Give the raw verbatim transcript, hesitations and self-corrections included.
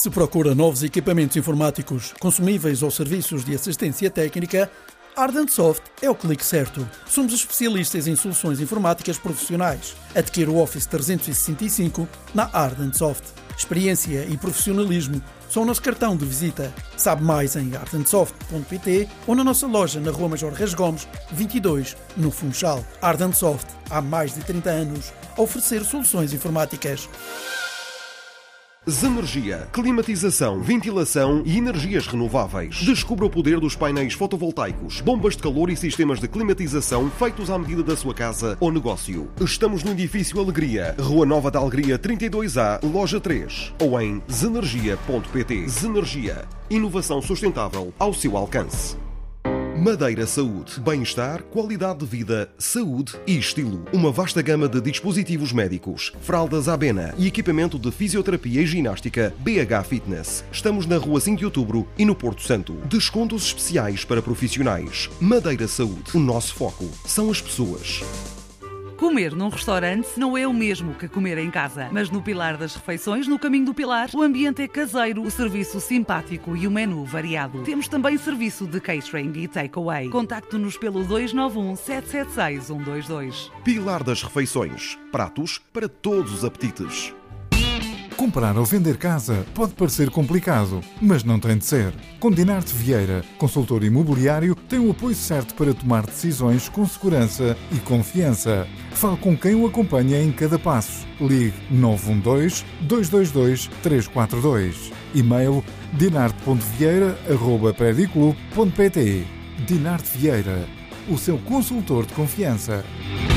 Se procura novos equipamentos informáticos, consumíveis ou serviços de assistência técnica, Ardent Soft é o clique certo. Somos especialistas em soluções informáticas profissionais. Adquira o Office trezentos e sessenta e cinco na Ardent Soft. Experiência e profissionalismo são o nosso cartão de visita. Sabe mais em ardent soft ponto pt ou na nossa loja na Rua Major Reis Gomes, vinte e dois, no Funchal. Ardent Soft, há mais de trinta anos, a oferecer soluções informáticas. Zenergia, climatização, ventilação e energias renováveis. Descubra o poder dos painéis fotovoltaicos, bombas de calor e sistemas de climatização feitos à medida da sua casa ou negócio. Estamos no edifício Alegria, Rua Nova da Alegria trinta e dois A, Loja três, ou em zenergia ponto pt. Zenergia, inovação sustentável ao seu alcance. Madeira Saúde. Bem-estar, qualidade de vida, saúde e estilo. Uma vasta gama de dispositivos médicos, fraldas Abena e equipamento de fisioterapia e ginástica B H Fitness. Estamos na Rua cinco de Outubro e no Porto Santo. Descontos especiais para profissionais. Madeira Saúde. O nosso foco são as pessoas. Comer num restaurante não é o mesmo que comer em casa. Mas no Pilar das Refeições, no Caminho do Pilar, o ambiente é caseiro, o serviço simpático e o menu variado. Temos também serviço de catering e takeaway. Contacte-nos pelo dois nove um, sete sete seis, um dois dois. Pilar das Refeições. Pratos para todos os apetites. Comprar ou vender casa pode parecer complicado, mas não tem de ser. Com Dinarte Vieira, consultor imobiliário, tem o apoio certo para tomar decisões com segurança e confiança. Fale com quem o acompanha em cada passo. Ligue nove um dois, dois dois dois, três quatro dois. E-mail dinarte ponto vieira arroba prediclub ponto pt. Dinarte Vieira, o seu consultor de confiança.